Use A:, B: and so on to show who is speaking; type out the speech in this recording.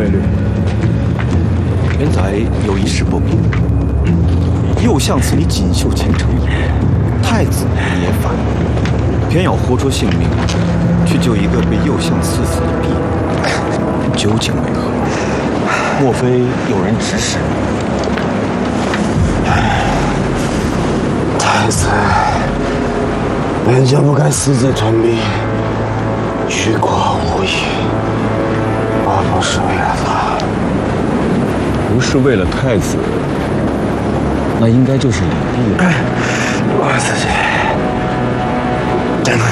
A: 略。
B: 原来有一事不明，右相赐你锦绣前程，太子你也反，偏要豁出性命去救一个被右相赐死的婢女，究竟为何？莫非有人指使？
C: 太子，人家不该私自传兵，虚夸无益。我不是为了他，
A: 不是为了太子，那应该就是李泌了。
C: 我自己真的。